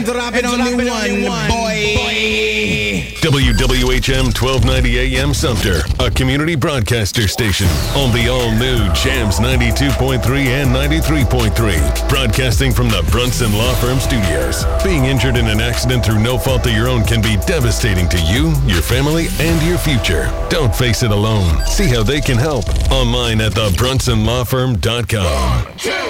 drop it on me one, boy. WWHM 1290 AM Sumter, a community broadcaster station on the all-new Jams 92.3 and 93.3. Broadcasting from the Brunson Law Firm Studios. Being injured in an accident through no fault of your own can be devastating to you, your family, and your future. Don't face it alone. See how they can help online at thebrunsonlawfirm.com. 1, 2,